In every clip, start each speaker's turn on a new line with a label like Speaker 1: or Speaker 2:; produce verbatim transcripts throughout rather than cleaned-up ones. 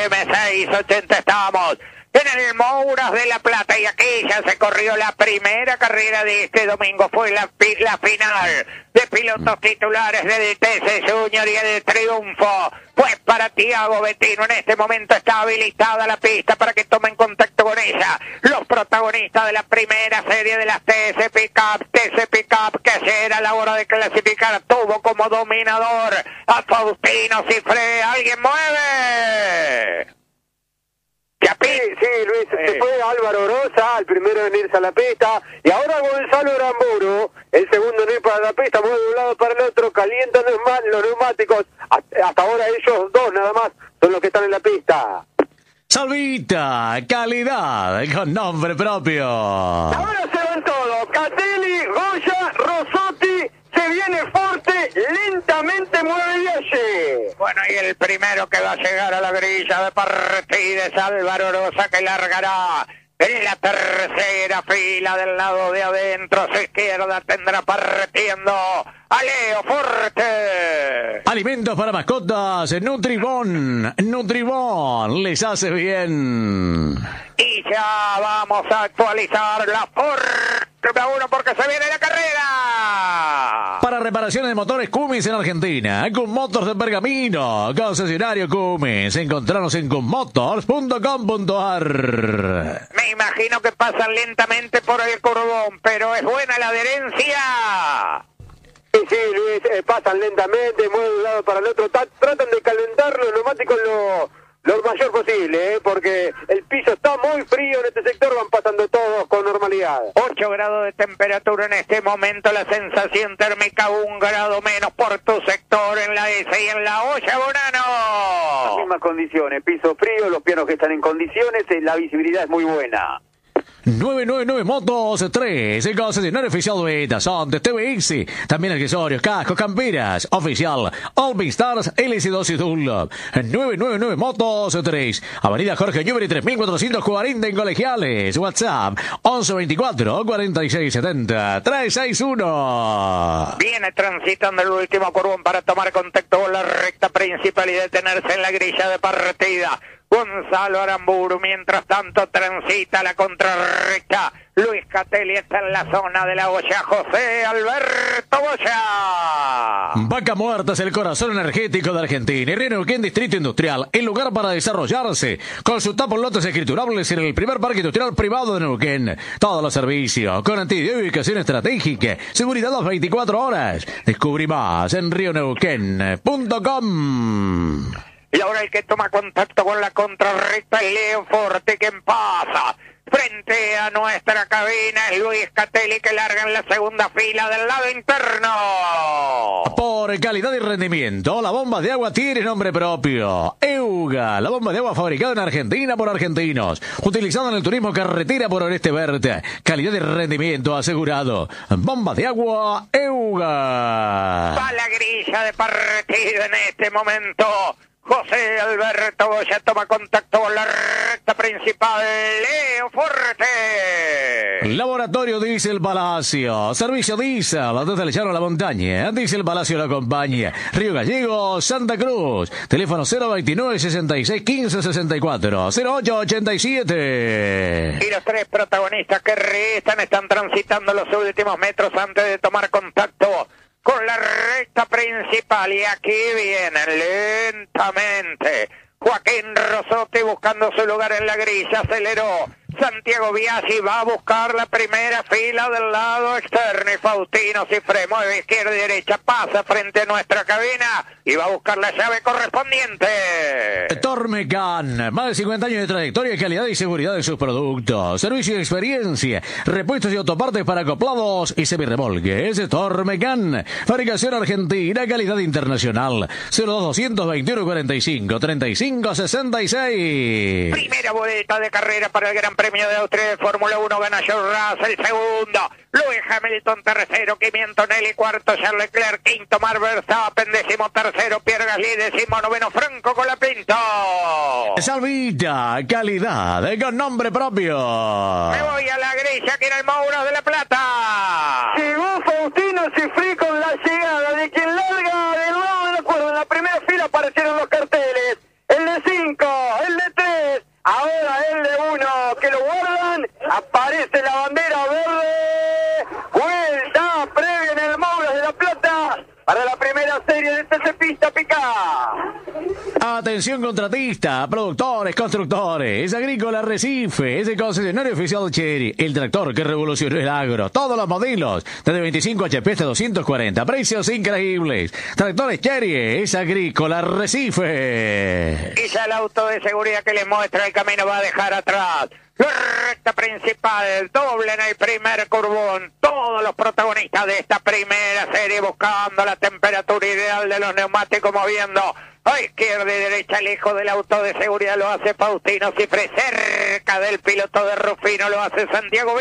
Speaker 1: M seiscientos ochenta estamos en el Mouras de La Plata y aquí ya se corrió la primera carrera de este domingo. Fue la, la final de pilotos titulares del T C Junior y el triunfo pues para Tiago Bettino. En este momento está habilitada la pista para que tomen contacto con ella los protagonistas de la primera serie de las T C Pickup. T C Pickup que ayer a la hora de clasificar tuvo como dominador a Faustino Cifré. ¿Alguien mueve?
Speaker 2: Sí, sí, Luis, eh. se fue Álvaro Rosa, el primero en irse a la pista, y ahora Gonzalo Aramburu, el segundo en ir para la pista, mueve de un lado para el otro, calientan los neumáticos, hasta ahora ellos dos nada más son los que están en la pista.
Speaker 3: Salvita, calidad, con nombre propio.
Speaker 2: Ahora se van todos, Catelli, Goya, Rosotti, se viene fuerte, lentamente mueve Vialle.
Speaker 1: Bueno, y el primero que va a llegar a la grilla de partida es Álvaro Rosa, que largará en la tercera fila del lado de adentro. Su izquierda tendrá partiendo a Leo Forte.
Speaker 3: Alimentos para mascotas, Nutribón, Nutribón, les hace bien.
Speaker 1: Y ya vamos a actualizar la Fórmula uno porque se viene la carrera.
Speaker 3: Para reparaciones de motores Cummins en Argentina, Cum Motors de Pergamino, concesionario Cummins. Encontrarnos en cum motors punto com punto a r.
Speaker 1: Me imagino que pasan lentamente por el cordón, pero es buena la adherencia.
Speaker 2: Sí, sí, Luis, eh, pasan lentamente, mueven de un lado para el otro, tratan de calentar los neumáticos lo, lo mayor posible, eh, porque el piso está muy frío en este sector, van pasando todos con normalidad.
Speaker 1: ocho grados de temperatura en este momento, la sensación térmica un grado menos por tu sector en la S y en la olla, Bonano.
Speaker 2: Las mismas condiciones, piso frío, los pianos que están en condiciones, eh, la visibilidad es muy buena.
Speaker 3: nueve nueve nueve Motos tres, el concesionario oficial de Dazón, T V X, también accesorios, cascos, camperas, oficial, All Big Stars, L S dos y Dunlop. nueve nueve nueve Motos tres, Avenida Jorge Newbery tres mil cuatrocientos cuarenta en Colegiales, WhatsApp once veinticuatro cuarenta y seis setenta trescientos sesenta y uno.
Speaker 1: Viene transitando el último curvón para tomar contacto con la recta principal y detenerse en la grilla de partida. Gonzalo Aramburu, mientras tanto, transita la contrarrecta. Luis Catelli está en la zona de la olla. José Alberto Boya.
Speaker 3: Vaca Muerta es el corazón energético de Argentina. Y Neuquén Distrito Industrial, el lugar para desarrollarse. Consulta por lotes escriturables en el primer parque industrial privado de Neuquén. Todos los servicios, con antiguo y ubicación estratégica. Seguridad las veinticuatro horas. Descubrí más en rio neuquén punto com.
Speaker 1: Y ahora el que toma contacto con la contrarrecta es Leo Forte, quien pasa frente a nuestra cabina es Luis Catelli, que larga en la segunda fila del lado interno.
Speaker 3: Por calidad y rendimiento, la bomba de agua tiene nombre propio. Euga, la bomba de agua fabricada en Argentina por argentinos, utilizada en el turismo carretera por Oeste Verde. Calidad y rendimiento asegurado. Bomba de agua Euga.
Speaker 1: Va la grilla de partida en este momento. José Alberto Boya toma contacto con la recta principal. Leo Forte.
Speaker 3: Laboratorio Diesel Palacio. Servicio Diesel desde el llano a la montaña. Diesel Palacio lo acompaña. Río Gallego, Santa Cruz. Teléfono cero veintinueve sesenta y seis quince sesenta y cuatro cero ocho ochenta y siete.
Speaker 1: Y los tres protagonistas que restan están transitando los últimos metros antes de tomar contacto con la recta principal. Y aquí vienen lentamente Joaquín Rosotti buscando su lugar en la grilla. Aceleró Santiago Biaggi, va a buscar la primera fila del lado externo. Y Faustino Cifré mueve izquierda y derecha, pasa frente a nuestra cabina y va a buscar la llave correspondiente.
Speaker 3: Tormecan, más de cincuenta años de trayectoria, calidad y seguridad en sus productos. Servicio y experiencia, repuestos y autopartes para acoplados y semirremolques. Tormecan, fabricación argentina, calidad internacional. cero dos doscientos veintiuno cuarenta y cinco treinta y cinco sesenta y seis.
Speaker 1: Primera vuelta de carrera para el Gran Premio de Austria de Fórmula uno. Gana George Russell, segundo Lewis Hamilton, tercero Kimi Antonelli, cuarto Charles Leclerc, quinto Max Verstappen, décimo tercero Pierre Gasly, décimo noveno Franco Colapinto.
Speaker 3: Salvita, calidad con nombre propio.
Speaker 1: Me voy a la grilla que era el Mouras de La Plata.
Speaker 2: Llegó Faustino Cifré con la llegada de quien larga del lado de la cuerda. En la primera fila aparecieron los carteles. El de cinco, el de ahora el de uno que lo guardan, aparece la bandera verde, vuelta previa en el Mouras de la Plata para la primera serie de T C Pista Pica.
Speaker 3: Atención contratista, productores, constructores, Agrícola Recife, es el concesionario oficial de Chery, el tractor que revolucionó el agro, todos los modelos, desde veinticinco H P hasta doscientos cuarenta, precios increíbles. Tractores Chery, es Agrícola Recife.
Speaker 1: Y ya el auto de seguridad que les muestra el camino va a dejar atrás la recta principal, doble en el primer curvón. Todos los protagonistas de esta primera serie buscando la temperatura ideal de los neumáticos, moviendo a izquierda y derecha. El hijo del auto de seguridad lo hace Faustino Cifre, cerca del piloto de Rufino lo hace Santiago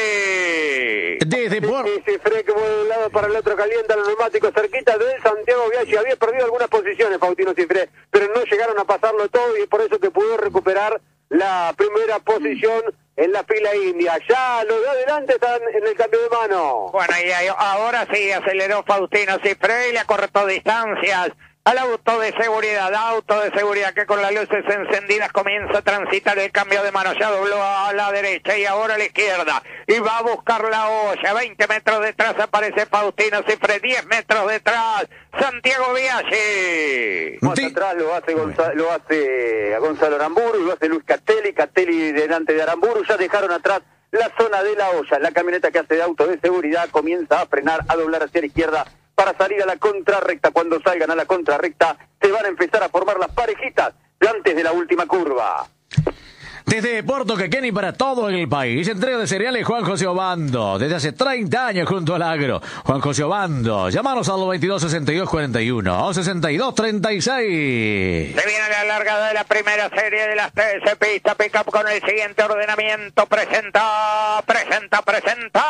Speaker 1: Biaggi.
Speaker 3: Desde Puerto
Speaker 2: Cifre que mueve de un lado para el otro, calienta los neumáticos cerquita de Santiago Biaggi. Había perdido algunas posiciones Faustino Cifre, pero no llegaron a pasarlo todo y por eso que pudo recuperar la primera posición en la fila india. Ya los de adelante están en el cambio de mano.
Speaker 1: Bueno, y ahora sí aceleró Faustino Cifre y le acortó distancias al auto de seguridad, auto de seguridad que con las luces encendidas comienza a transitar el cambio de mano, ya dobló a la derecha y ahora a la izquierda, y va a buscar la olla. Veinte metros detrás aparece Faustino Cifre, diez metros detrás Santiago Biaggi.
Speaker 2: Más sí. Atrás lo hace, Gonzalo, lo hace a Gonzalo Aramburu, lo hace Luis Catelli, Catelli delante de Aramburu, ya dejaron atrás la zona de la olla. La camioneta que hace de auto de seguridad comienza a frenar, a doblar hacia la izquierda para salir a la contrarrecta. Cuando salgan a la contrarrecta se van a empezar a formar las parejitas de antes de la última curva.
Speaker 3: Desde Puerto Quequén para todo el país, entrega de cereales Juan José Obando, desde hace treinta años junto al agro. Juan José Obando, llámanos al veintidós sesenta y dos cuarenta y uno o sesenta y dos treinta y seis.
Speaker 1: Se viene la largada de la primera serie de las T C Pista Pickup con el siguiente ordenamiento. Presenta, presenta, presenta.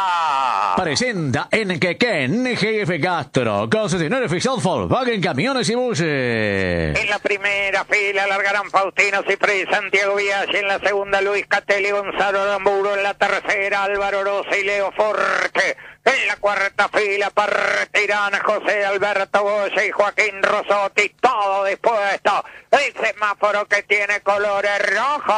Speaker 3: Presenta en Quequén G F Castro, concesionario oficial Volkswagen Camiones y Buses.
Speaker 1: En la primera fila largarán Faustino Cifre y Santiago Biaggi. En la segunda Luis Catelli, Gonzalo Aramburu. En la tercera Álvaro Rosa y Leo Forte. En la cuarta fila partirán José Alberto Goya y Joaquín Rosotti. Todo dispuesto. El semáforo que tiene colores rojos.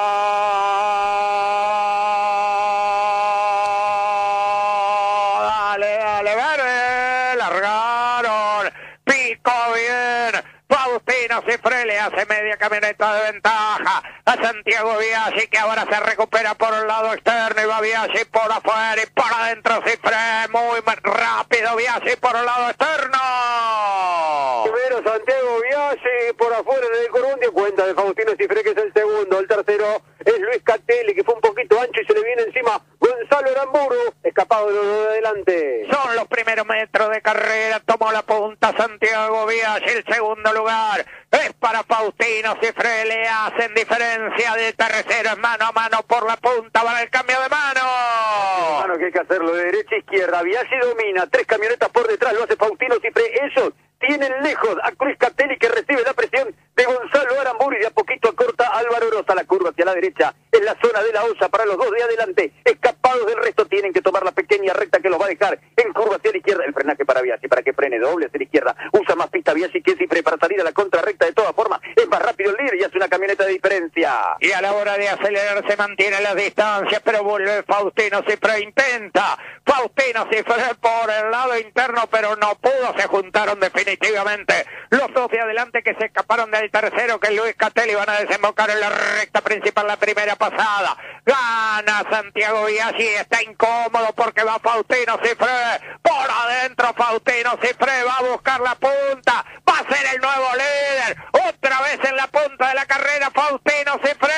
Speaker 1: Dale, dale, verde. Largaron. Pico bien. Faustino Cifre le hace media camioneta de ventaja a Santiago Biaggi, que ahora se recupera por el lado externo y va Biaggi por afuera y por adentro Cifre, muy rápido Biaggi por el lado externo.
Speaker 2: Primero Santiago Biaggi por afuera en el curvón, dio cuenta de Faustino Cifre que es el segundo. El tercero es Luis Catelli, que fue un poquito ancho y se le viene encima Gonzalo Aramburu, escapado de los de adelante.
Speaker 1: Son los primeros metros de carrera, tomó la punta Santiago Biaggi. El segundo lugar es para Faustino Cifre, le hacen diferencia del tercero, es mano a mano por la punta, para el cambio de mano.
Speaker 2: Mano que hay que hacerlo de derecha a izquierda. Biaggi domina, tres camionetas por detrás, lo hace Faustino Cifre. Ellos tienen lejos a Luis Catelli, que recibe la presión de Gonzalo Aramburu y de a poquito acorta Álvaro Rosa. La curva hacia la derecha en la zona de la olla para los dos de adelante, escapados del resto, tienen que tomar la pequeña recta que los va a dejar en curva hacia la izquierda. El frenaje para Biaggi, para que frene doble hacia la izquierda, usa más pista Biaggi que Cifre para salir a la contrarrecta. De todas formas es más rápido el líder y hace una camioneta de diferencia.
Speaker 1: Y a la hora de acelerar se mantiene las distancias, pero vuelve Faustino Cifre, intenta Faustino Cifre por el lado interno, pero no pudo, se juntaron definitivamente los dos de adelante que se escaparon del tercero, que es Luis Catelli. Van a desembocar en la recta principal la primera pasada. Gana Santiago Biaggi, está incómodo porque va Faustino Cifre por adentro. Faustino Cifre va a buscar la punta, va a ser el nuevo líder, otra vez en la punta de la carrera Faustino Cifre.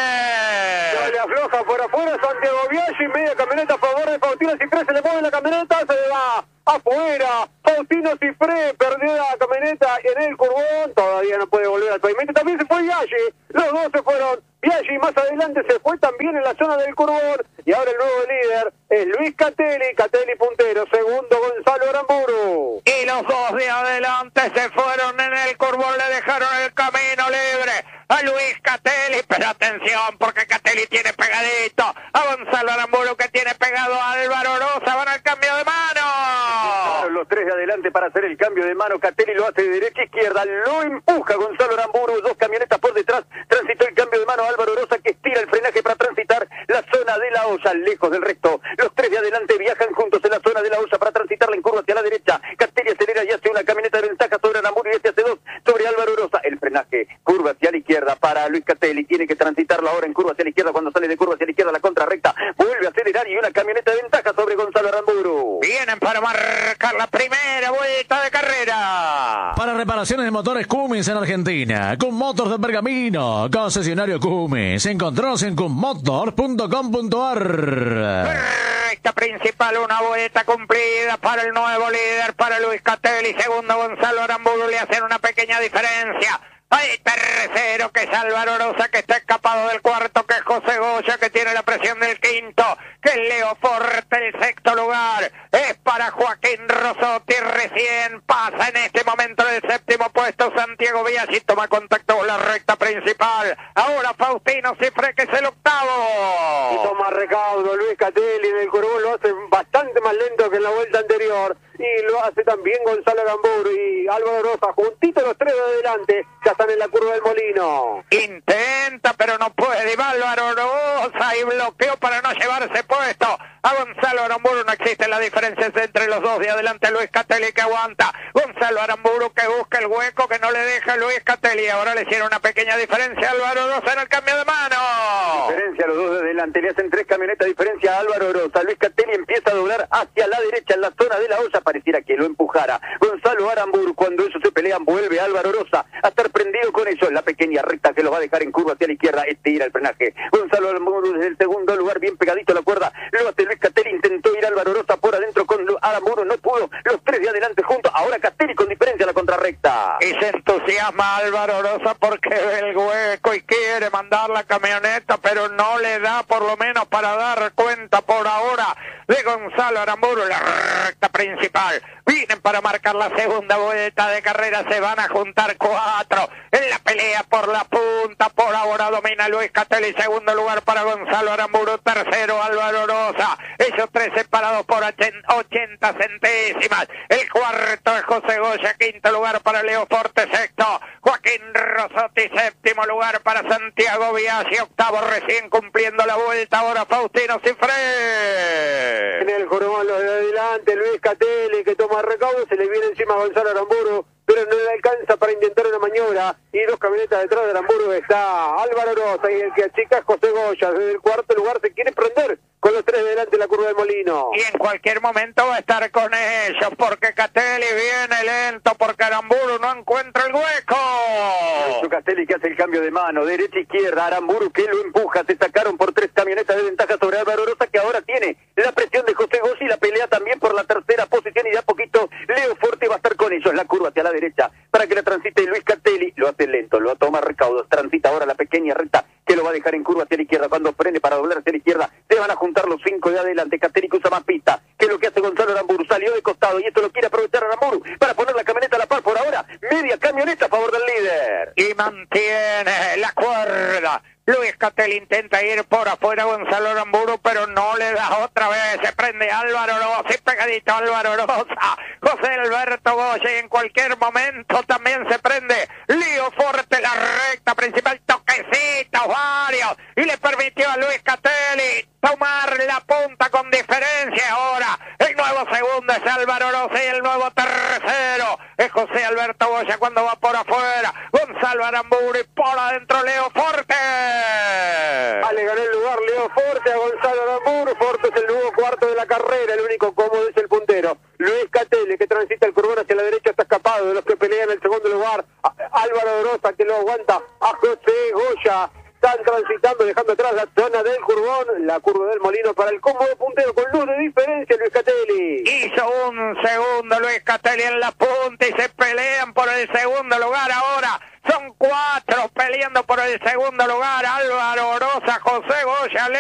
Speaker 2: No le afloja por afuera Santiago Biaggi, media camioneta a favor de Faustino Cifre, se le mueve la camioneta, se le va afuera. Faustino Cifre perdió la camioneta en el curvón, todavía no puede volver al pavimento. También se fue Biaggi, los dos se fueron. Biaggi más adelante se fue también en la zona del curvón. Y ahora el nuevo líder es Luis Catelli, Catelli puntero, segundo Gonzalo Aramburu.
Speaker 1: Y los dos de adelante se fueron en el curvón, le dejaron el camino libre a Luis Catelli, pero atención porque Catelli tiene pegadito a Gonzalo Aramburu, que tiene pegado a Álvaro Rosa. Van al cambio de mano.
Speaker 2: Los tres de adelante para hacer el cambio de mano. Catelli lo hace de derecha a izquierda, lo empuja Gonzalo Aramburu, dos camionetas por detrás, transitó el cambio de mano.
Speaker 4: curva hacia la izquierda para Luis Catelli. Tiene que transitarlo ahora en curva hacia la izquierda. Cuando sale de curva hacia la izquierda, la contra recta vuelve a acelerar y una camioneta de ventaja sobre Gonzalo Aramburu.
Speaker 1: Vienen para marcar la primera vuelta de carrera.
Speaker 3: Para reparaciones de motores Cummins en Argentina, Cum Motors de Pergamino, concesionario Cummins. Encontranos en cum motor punto com punto a r.
Speaker 1: Recta principal, una vuelta cumplida para el nuevo líder, para Luis Catelli. Segundo, Gonzalo Aramburu, le hacen una pequeña diferencia. Hay tercero, que es Álvaro Rosa, que está escapado del cuarto, que es José Goya, que tiene la presión del quinto, que es Leo Forte, el sexto lugar. Es para Joaquín Rosotti, recién pasa en este momento del séptimo puesto Santiago Biaggi, toma contacto con la recta principal. Ahora Faustino Cifre, que es el octavo.
Speaker 2: Y toma recaudo Luis Catelli en el curvo, lo hace bastante más lento que en la vuelta anterior. Y lo hace también Gonzalo Aramburu y Álvaro Rosa, juntitos los tres de adelante, ya están en la curva del Molino.
Speaker 1: Intenta, pero no puede. Y va Álvaro Rosa y bloqueó para no llevarse puesto a Gonzalo Aramburu. No existe la diferencia entre los dos. De adelante Luis Catelli, que aguanta. Gonzalo Aramburu, que busca el hueco, que no le deja Luis Catelli. Ahora le hicieron una pequeña diferencia a Álvaro Rosa en el cambio de mano.
Speaker 4: Diferencia a los dos de adelante, le hacen tres camionetas diferencia a Álvaro Rosa. Luis Catelli empieza a doblar hacia la derecha en la zona de la olla, pareciera que lo empujara Gonzalo Aramburu. Cuando ellos se pelean, vuelve Álvaro Rosa a estar prendido con ellos. La pequeña recta que los va a dejar en curva hacia la izquierda, estira el frenaje. Gonzalo Aramburu desde el segundo lugar, bien pegadito a la cuerda. Lo hace Luis Catelli, intentó ir Álvaro Rosa por adentro con Aramburu, no pudo. Los tres de adelante juntos. Ahora Catelli con diferencia a la contrarrecta.
Speaker 1: Y se entusiasma Álvaro Rosa porque ve el hueco y quiere mandar la camioneta, pero no le da por lo menos para dar cuenta por ahora de Gonzalo Aramburu. La recta principal, vienen para marcar la segunda vuelta de carrera, se van a juntar cuatro en la pelea por la punta. Por ahora domina Luis Catelli, segundo lugar para Gonzalo Aramburu, tercero Álvaro Rosa, ellos tres separados por ochenta centésimas. El cuarto es José Goya, quinto lugar para Leo Forte, sexto Joaquín Rosotti, séptimo lugar para Santiago Biaggi, octavo recién cumpliendo la vuelta ahora Faustino Cifre.
Speaker 2: En el jorobón los de adelante, Luis Catelli, que toma recaudo, se le viene encima a Gonzalo Aramburu, pero no le alcanza para intentar una maniobra. Y dos camionetas detrás de Aramburu está Álvaro Rosa, y el que achica es José Goya. Desde el cuarto lugar se quiere prender con los tres de delante de la curva del Molino.
Speaker 1: Y en cualquier momento va a estar con ellos, porque Catelli viene lento, porque Aramburu no encuentra el hueco.
Speaker 4: Catelli, que hace el cambio de mano, derecha izquierda, Aramburu que lo empuja, se sacaron por tres camionetas de ventaja sobre Álvaro Rosa, que ahora tiene la presión de José Goya y la pelea también por la tercera posición, y de a poquito Leo Forte va a estar con ellos. La curva hacia la derecha para que la transite Luis Catelli, lo hace lento, lo toma recaudos, transita ahora la pequeña recta que lo va a dejar en curva hacia la izquierda. Cuando frene para doblar hacia la izquierda, se van a juntar los cinco de adelante. Catelli que usa más pista, que es lo que hace Gonzalo Aramburu, salió de costado y esto lo quiere aprovechar Aramburu para poner la camioneta a la par. Por ahora, media camioneta a favor del líder.
Speaker 1: Y mantiene la cuerda. Luis Catelli intenta ir por afuera Gonzalo Aramburu, pero no le da otra vez. Se prende Álvaro Rosa, y pegadito Álvaro Rosa, José Alberto Goya, y en cualquier momento también se prende Leo Forte, la recta principal, toquecitos varios, y le permitió a Luis Catelli tomar la punta con diferencia. Ahora el nuevo segundo es Álvaro Rosa y el nuevo tercero es José Alberto Goya cuando va por afuera Gonzalo Aramburu, y por adentro Leo Forte.
Speaker 2: Ah, le ganó el lugar Leo Forte a Gonzalo Aramburu. Forte es el nuevo cuarto de la carrera, el único cómodo es el puntero. Luis Catelli, que transita el curvón hacia la derecha, está escapado de los que pelean el segundo lugar. A Álvaro Rosa, que lo aguanta a José Goya. Están transitando, dejando atrás la zona del curvón, la curva del Molino para el combo de puntero con luz de diferencia Luis Catelli.
Speaker 1: Hizo un segundo Luis Catelli en la punta y se pelean por el segundo lugar ahora. Son cuatro peleando por el segundo lugar. Álvaro Rosa, José Goya,